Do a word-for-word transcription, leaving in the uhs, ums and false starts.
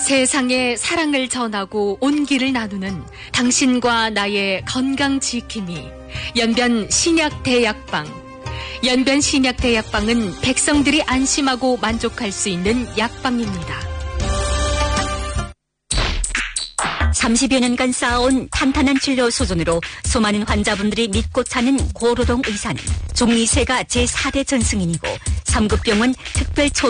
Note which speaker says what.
Speaker 1: 세상에 사랑을 전하고 온기를 나누는 당신과 나의 건강 지킴이 연변 신약대약방. 연변 신약대약방은 백성들이 안심하고 만족할 수 있는 약방입니다.
Speaker 2: 삼십여 년간 쌓아온 탄탄한 진료 수준으로 수많은 환자분들이 믿고 찾는 고로동 의사는 종리세가 제사 대 전승인이고 삼 급 병원 특별 초